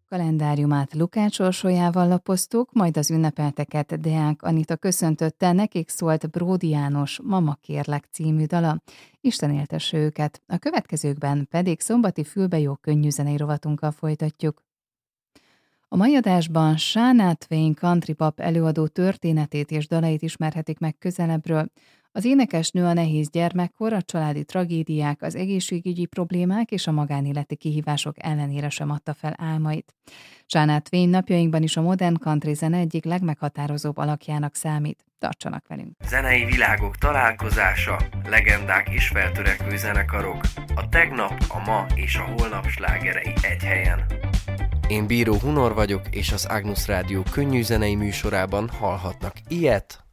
kalendáriumát Lukács Orsolyával lapoztuk, majd az ünnepelteket Deák Anita köszöntötte, nekik szólt Bródi János Mama kérlek című dala. Isten éltesse őket, a következőkben pedig szombati fülbejó könnyűzenei rovatunkkal folytatjuk. A mai adásban Shania Twain country pop előadó történetét és dalait ismerhetik meg közelebbről. Az énekesnő a nehéz gyermekkor, a családi tragédiák, az egészségügyi problémák és a magánéleti kihívások ellenére sem adta fel álmait. Shania Twain napjainkban is a modern country zene egyik legmeghatározóbb alakjának számít. Tartsanak velünk! Zenei világok találkozása, legendák és feltörekvő zenekarok, a tegnap, a ma és a holnap slágerei egy helyen. Én Bíró Hunor vagyok, és az Agnus Rádió könnyű zenei műsorában hallhatnak ilyet,